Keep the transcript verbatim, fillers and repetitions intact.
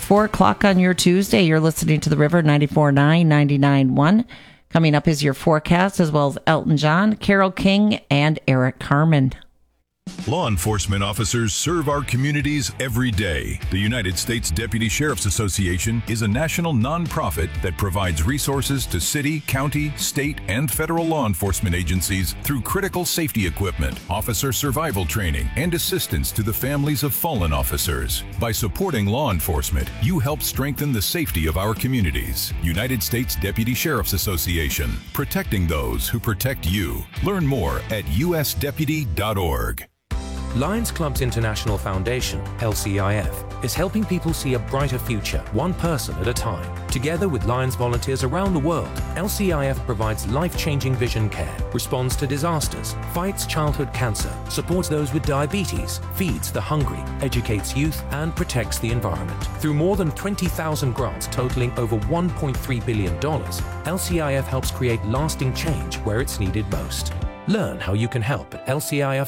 four o'clock on your Tuesday. You're listening to The River ninety-four point nine, ninety-nine point one. Coming up is your forecast, as well as Elton John, Carole King, and Eric Carmen. Law enforcement officers serve our communities every day. The United States Deputy Sheriff's Association is a national nonprofit that provides resources to city, county, state, and federal law enforcement agencies through critical safety equipment, officer survival training, and assistance to the families of fallen officers. By supporting law enforcement, you help strengthen the safety of our communities. United States Deputy Sheriff's Association, protecting those who protect you. Learn more at u s deputy dot org. Lions Clubs International Foundation, L C I F, is helping people see a brighter future, one person at a time. Together with Lions volunteers around the world, L C I F provides life-changing vision care, responds to disasters, fights childhood cancer, supports those with diabetes, feeds the hungry, educates youth, and protects the environment. Through more than twenty thousand grants totaling over one point three billion dollars, L C I F helps create lasting change where it's needed most. Learn how you can help at L C I F.